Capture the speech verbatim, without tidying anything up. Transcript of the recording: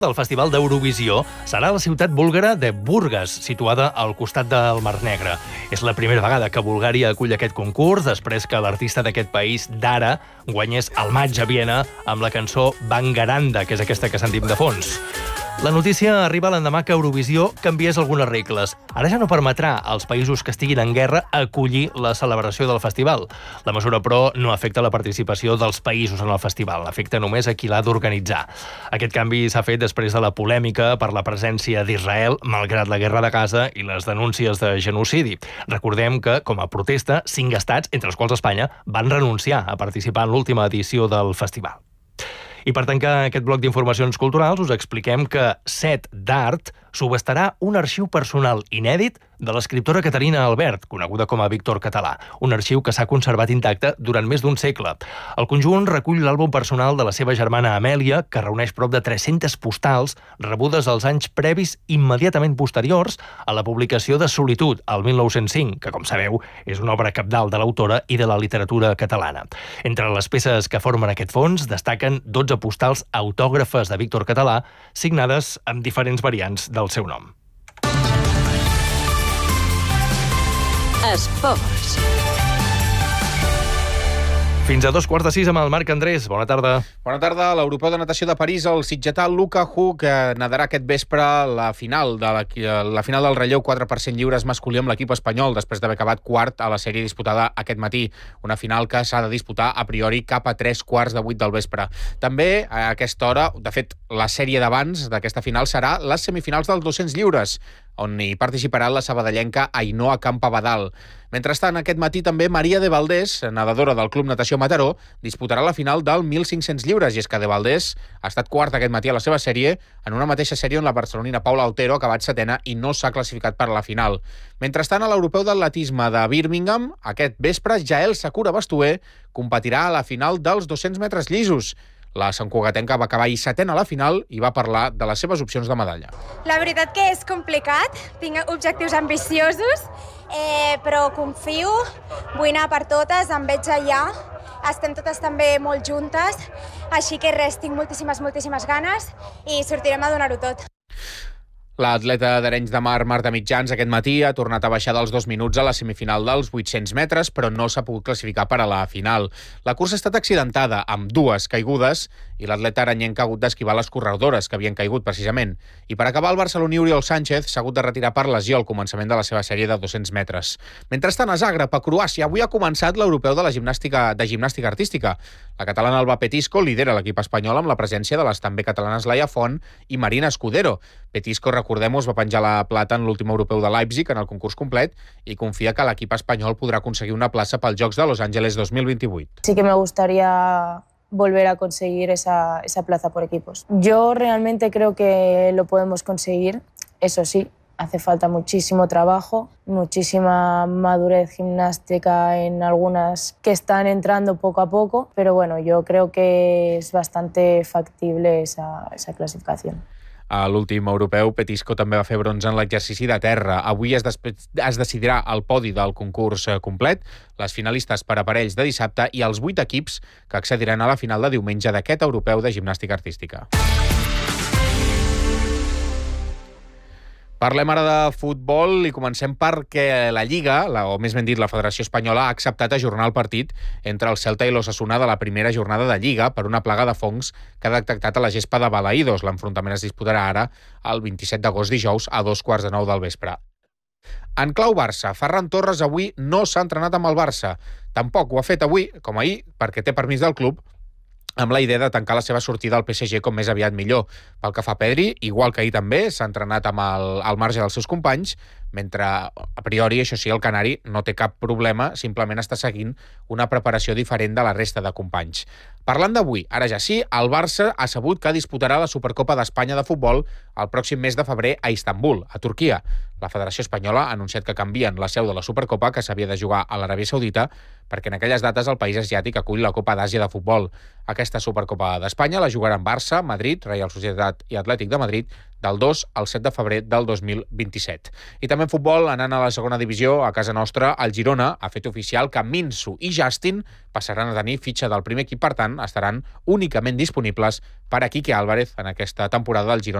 El Festival d'Eurovisió serà a la ciutat búlgara de Burgas, situada al costat del Mar Negre. És la primera vegada que Bulgària acull aquest concurs després que l'artista d'aquest país, Dara, guanyés el maig a Viena amb la cançó Bangaranda, que és aquesta que sentim de fons. La notícia arriba l'endemà que Eurovisió canviés algunes regles. Ara ja no permetrà als països que estiguin en guerra acollir la celebració del festival. La mesura, però, no afecta la participació dels països en el festival. Afecta només a qui l'ha d'organitzar. Aquest canvi s'ha fet després de la polèmica per la presència d'Israel, malgrat la guerra de Gaza i les denúncies de genocidi. Recordem que, com a protesta, cinc estats, entre els quals Espanya, van renunciar a participar en l'última edició del festival. I per tancar aquest bloc d'informacions culturals, us expliquem que Set d'Art subestarà un arxiu personal inèdit de l'escriptora Caterina Albert, coneguda com a Víctor Català, un arxiu que s'ha conservat intacte durant més d'un segle. El conjunt recull l'àlbum personal de la seva germana Amèlia, que reuneix prop de tres-centes postals rebudes als anys previs immediatament posteriors a la publicació de Solitud, al mil nou-cents cinc, que, com sabeu, és una obra cabdal de l'autora i de la literatura catalana. Entre les peces que formen aquest fons destaquen dotze postals autògrafes de Víctor Català, signades amb diferents variants del seu nom. Esports. Fins a dos quarts de sis amb el Marc Andrés. Bona tarda. Bona tarda. A l'Europeu de Natació de París, el sitgetà Luka Huk nadarà aquest vespre la final de la, la final del relleu quatre per cent lliures masculí amb l'equip espanyol, després d'haver acabat quart a la sèrie disputada aquest matí. Una final que s'ha de disputar a priori cap a tres quarts de vuit del vespre. També a aquesta hora, de fet, la sèrie d'abans d'aquesta final serà les semifinals dels dos-cents lliures, on hi participarà la sabadellenca Ainhoa Campabadal. Mentrestant, aquest matí també Maria de Valdés, nedadora del Club Natació Mataró, disputarà la final del mil cinc-cents lliures, i és que de Valdés ha estat quart aquest matí a la seva sèrie, en una mateixa sèrie on la barcelonina Paula Otero ha acabat setena i no s'ha classificat per a la final. Mentrestant, a l'Europeu d'Atletisme de Birmingham, aquest vespre, Jael Sakura Bastuer competirà a la final dels dos-cents metres llisos. La santcugatenca va acabar setena a la final i va parlar de les seves opcions de medalla. La veritat que és complicat, tinc objectius ambiciosos, eh, però confio, vull anar per totes, em veig allà, estem totes també molt juntes, així que res, tinc moltíssimes, moltíssimes ganes i sortirem a donar-ho tot. L'atleta d'Arenys de Mar, Marta Mitjans, aquest matí ha tornat a baixar dels dos minuts a la semifinal dels vuit-cents metres, però no s'ha pogut classificar per a la final. La cursa ha estat accidentada, amb dues caigudes, i l'atleta aranyenca ha hagut d'esquivar les corredores, que havien caigut precisament. I per acabar, el barceloní Oriol Sánchez s'ha hagut de retirar per lesió al començament de la seva sèrie de dos-cents metres. Mentrestant, a Zagreb, a Croàcia, avui ha començat l'Europeu de la gimnàstica de gimnàstica artística. La catalana Alba Petisco lidera l'equip espanyol amb la presència de les també catalanes Laia Font i Marina Escudero. Petisco, recordem-ho, va penjar la plata en l'últim europeu de Leipzig en el concurs complet i confia que l'equip espanyol podrà aconseguir una plaça pels Jocs de Los Ángeles dos mil vint-i-vuit. Sí que me gustaría volver a conseguir esa, esa plaza por equipos. Yo realmente creo que lo podemos conseguir, eso sí, hace falta muchísimo trabajo, muchísima madurez gimnástica en algunas que están entrando poco a poco, pero bueno, yo creo que es bastante factible esa, esa clasificación. A l'últim europeu, Petisco també va fer bronze en l'exercici de terra. Avui es, es decidirà el podi del concurs complet, les finalistes per aparells de dissabte i els vuit equips que accediran a la final de diumenge d'aquest europeu de gimnàstica artística. Parlem ara de futbol i comencem perquè la Lliga, la, o més ben dit la Federació Espanyola, ha acceptat ajornar el partit entre el Celta i l'Osasuna de la primera jornada de Lliga per una plaga de fongs que ha detectat a la gespa de Balaïdos. L'enfrontament es disputarà ara el vint-i-set d'agost, dijous, a dos quarts de nou del vespre. En clau Barça, Ferran Torres avui no s'ha entrenat amb el Barça. Tampoc ho ha fet avui, com ahir, perquè té permís del club, amb la idea de tancar la seva sortida al P S G com més aviat millor. Pel que fa a Pedri, igual que ahir també, s'ha entrenat amb el, al marge dels seus companys, mentre, a priori, això sí, el canari no té cap problema, simplement està seguint una preparació diferent de la resta de companys. Parlant d'avui, ara ja sí, el Barça ha sabut que disputarà la Supercopa d'Espanya de futbol el pròxim mes de febrer a Istanbul, a Turquia. La Federació Espanyola ha anunciat que canvien la seu de la Supercopa, que s'havia de jugar a l'Aràbia Saudita, perquè en aquelles dates el país asiàtic acull la Copa d'Àsia de futbol. Aquesta Supercopa d'Espanya la jugaran Barça, Madrid, Reial Societat Societat i Atlètic de Madrid del dos al set de febrer del dos mil vint-i-set. I també en futbol, anant a la segona divisió, a casa nostra, el Girona ha fet oficial que Minsu i Justin passaran a tenir fitxa del primer equip, per tant, estaran únicament disponibles per a Quique Álvarez en aquesta temporada del Girona